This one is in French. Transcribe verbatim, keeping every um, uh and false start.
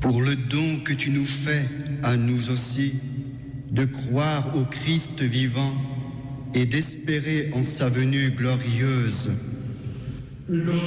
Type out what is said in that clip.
pour le don que tu nous fais à nous aussi, de croire au Christ vivant et d'espérer en sa venue glorieuse.